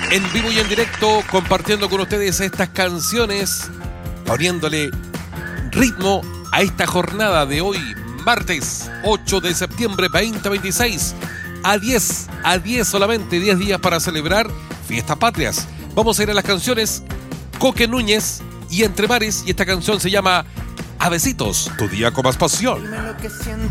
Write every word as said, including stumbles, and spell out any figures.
en vivo y en directo, compartiendo con ustedes estas canciones, poniéndole ritmo a esta jornada de hoy, martes ocho de septiembre veinte veintiséis, a diez, a diez solamente, diez días para celebrar Fiestas Patrias. Vamos a ir a las canciones Coque Núñez y Entre Mares, y esta canción se llama A Besitos, tu día con más pasión.